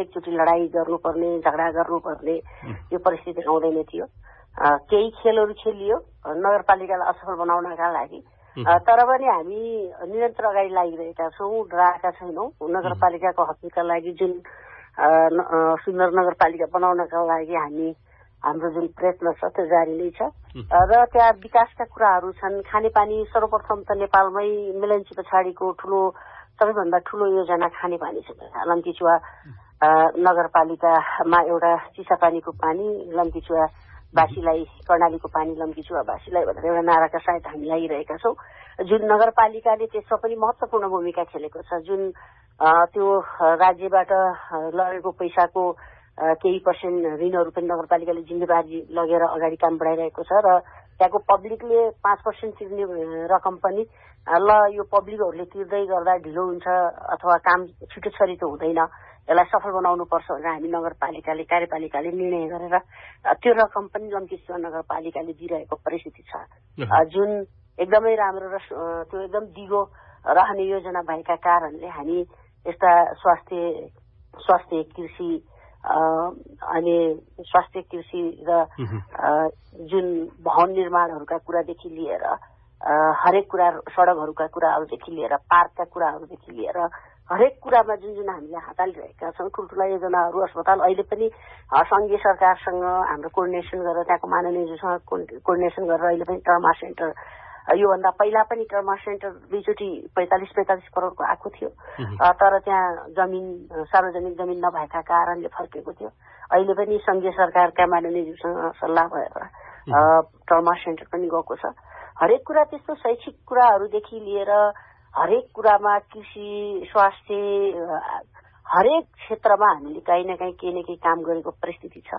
प्रत्येकचोटि लडाई गर्नुपर्ने, झगडा गर्नुपर्ने यो परिस्थिति आउँदैन थियो। केही खेलहरू खेलियो नगरपालिकालाई असफल बनाउनका लागि, तर पनि हामी निरन्तर अगाडि लागिरहेका छौँ, डराएका छैनौँ। नगरपालिकाको हकका लागि जुन सुन्दर नगरपालिका बनाउनका लागि हाम्रो जुन प्रयत्न छ त्यो जारी नै छ। र त्यहाँ विकासका कुराहरू छन्। खानेपानी सर्वप्रथम त नेपालमै मेलैन्ची पछाडिको सबैभन्दा ठुलो योजना खानेपानी छ। लम्कीचुवा नगरपालिकामा एउटा चिसापानीको पानी लम्कीचुवावासीलाई, कर्णालीको पानी लम्कीचुवावासीलाई भनेर एउटा नाराका साथ हामी लागिरहेका छौँ, जुन नगरपालिकाले त्यसमा पनि महत्त्वपूर्ण भूमिका खेलेको छ। जुन त्यो राज्यबाट लगेको पैसाको केही पर्सेन्ट ऋणहरू पनि नगरपालिकाले जिम्मेवारी लगेर अगाडि काम बढाइरहेको छ र त्यहाँको पब्लिकले 5% तिर्ने रकम पनि ल यो पब्लिकहरूले तिर्दै गर्दा ढिलो हुन्छ अथवा काम छिटो छरितो हुँदैन, यसलाई सफल बनाउनु पर्छ भनेर हामी नगरपालिकाले, कार्यपालिकाले निर्णय गरेर त्यो रकम पनि लम्कीचुवा नगरपालिकाले दिइरहेको परिस्थिति छ, जुन एकदमै राम्रो र त्यो एकदम दिगो रहने योजना भएका कारणले हामी यस्ता स्वास्थ्य कृषि अनि स्वास्थ्य कृषि र जुन भवन निर्माणहरूका कुरादेखि लिएर हरेक कुरा, सडकहरूका कुराहरूदेखि लिएर पार्कका कुराहरूदेखि लिएर हरेक कुरामा जुन हामीले हात हालिरहेका छौँ, ठुल्ठुला योजनाहरू, अस्पताल अहिले पनि सङ्घीय सरकारसँग हाम्रो कोर्डिनेसन गरेर त्यहाँको माननीयज्यूसँग कोर्डिनेसन गरेर अहिले पनि ट्रमा सेन्टर, योभन्दा पहिला पनि ट्रमा सेन्टर दुईचोटि 45 करोडको आएको थियो, तर त्यहाँ सार्वजनिक जमिन नभएका कारणले फर्केको थियो। अहिले पनि सङ्घीय सरकारका माननीयज्यूसँग सल्लाह भएर ट्रमा सेन्टर पनि गएको छ। हरेक कुरा त्यस्तो शैक्षिक कुराहरूदेखि लिएर हरेक कुरामा कृषि, स्वास्थ्य, हरेक क्षेत्रमा हामीले कहीँ न केही काम गरेको परिस्थिति छ।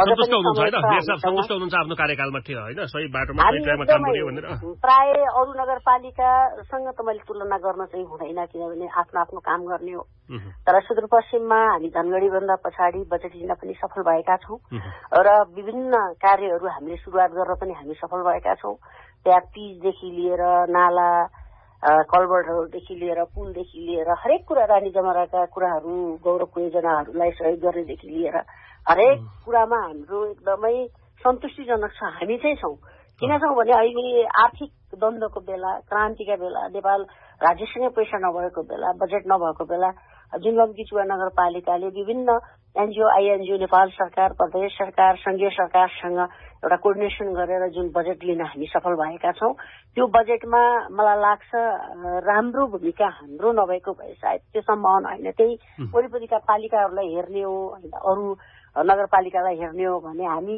प्राय अरू नगरपालिकासँग त मैले तुलना गर्न चाहिँ हुँदैन, किनभने आफ्नो काम गर्ने हो। तर सुदूरपश्चिममा हामी धनगढीभन्दा पछाडि बजेट लिन पनि सफल भएका छौँ र विभिन्न कार्यहरू हामीले सुरुवात गरेर पनि हामी सफल भएका छौँ। त्यहाँ पिचदेखि लिएर नाला, कलभर्टहरूदेखि लिएर पुलदेखि लिएर हरेक कुरा, रानी जमराका कुराहरू, गौरवको योजनाहरूलाई सहयोग गर्नेदेखि लिएर हरेक कुरामा हाम्रो एकदमै सन्तुष्टिजनक छ। हामी चाहिँ छौँ, किन छौँ भने अहिले आर्थिक द्वन्द्वको बेला, क्रान्तिका बेला, नेपाल राज्यसँगै पैसा नभएको बेला, बजेट नभएको बेला जुन लम्कीचुवा नगरपालिकाले विभिन्न एनजिओ, आइएनजिओ, नेपाल सरकार, प्रदेश सरकार, सङ्घीय सरकारसँग एउटा कोर्डिनेसन गरेर जुन बजेट लिन हामी सफल भएका छौँ, त्यो बजेटमा मलाई लाग्छ राम्रो भूमिका हाम्रो नभएको भए सायद त्यो सम्भावना होइन। त्यही वरिपरिका पालिकाहरूलाई हेर्ने हो, अरू नगरपालिकालाई हेर्ने हो भने हामी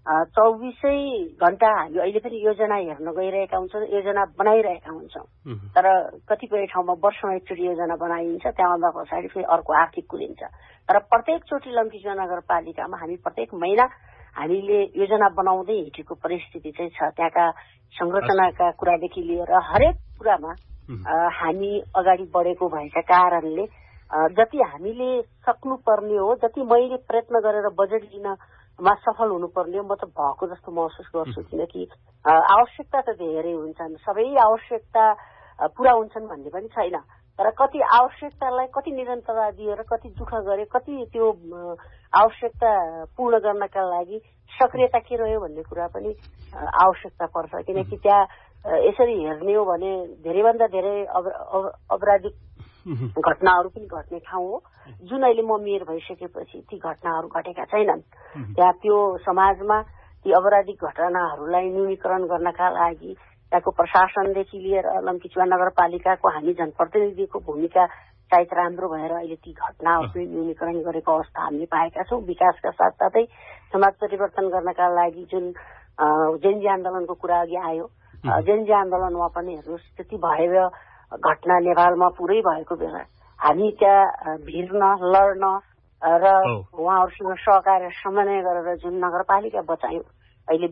24 घण्टा हामी अहिले पनि योजना हेर्न गइरहेका हुन्छौँ, योजना बनाइरहेका हुन्छौँ। तर कतिपय ठाउँमा वर्षमा एकचोटि योजना बनाइन्छ, त्यहाँभन्दा पछाडि फेरि अर्को आर्थिक कुरिन्छ। तर प्रत्येकचोटि लम्कीचुवा नगरपालिकामा हामी प्रत्येक महिना हामीले योजना बनाउँदै हिँडेको परिस्थिति चाहिँ छ। त्यहाँका संरचनाका कुरादेखि लिएर हरेक कुरामा हामी अगाडि बढेको भएका कारणले जति हामीले सक्नुपर्ने हो, जति मैले प्रयत्न गरेर बजेट लिनमा सफल हुनुपर्ने हो, म त भएको जस्तो महसुस गर्छु। किनकि आवश्यकता त धेरै हुन्छन्, सबै आवश्यकता पूरा हुन्छन् भन्ने पनि छैन, तर कति आवश्यकतालाई कति निरन्तरता दिएर, कति दुःख गरे, कति त्यो आवश्यकता पूर्ण गर्नका लागि सक्रियता के रह्यो भन्ने कुरा पनि आवश्यकता पर्छ। किनकि त्यहाँ यसरी हेर्ने हो भने धेरैभन्दा धेरै अपराधिक घटनाहरू पनि घट्ने ठाउँ हो, जुन अहिले म मेयर भइसकेपछि ती घटनाहरू घटेका छैनन्। त्यहाँ त्यो समाजमा ती अपराधिक घटनाहरूलाई न्यूनीकरण गर्नका लागि त्यहाँको प्रशासनदेखि लिएर लम्कीचुवा नगरपालिकाको हामी जनप्रतिनिधिको भूमिका सायद राम्रो भएर अहिले ती घटनाहरू न्यूनीकरण गरेको अवस्था हामीले पाएका छौँ। विकासका साथसाथै समाज परिवर्तन गर्नका लागि जुन जेनजी आन्दोलनको कुरा अघि आयो, जेनजी आन्दोलनमा पनि हेर्नुहोस् त्यति भएर घटना नेपालमा पुरै भएको बेला हामी त्यहाँ भिड्न, लड्न र उहाँहरूसँग सहकार्य समन्वय गरेर जुन नगरपालिका बचायौँ, अहिले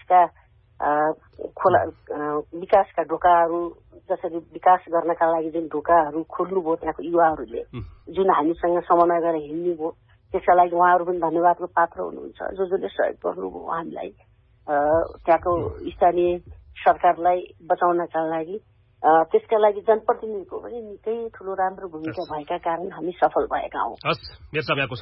विकासका ढोकाहरू, जसरी विकास गर्नका लागि जुन ढोकाहरू खोल्नुभयो त्यहाँको युवाहरूले, जुन हामीसँग समन्वय गरेर हिँड्नुभयो, त्यसका लागि उहाँहरू पनि धन्यवादको पात्र हुनुहुन्छ। जसले सहयोग गर्नुभयो हामीलाई, त्यहाँको स्थानीय सरकारलाई बचाउनका लागि, त्यसका लागि जनप्रतिनिधिको पनि निकै ठुलो राम्रो भूमिका भएका कारण हामी सफल भएका हौँ।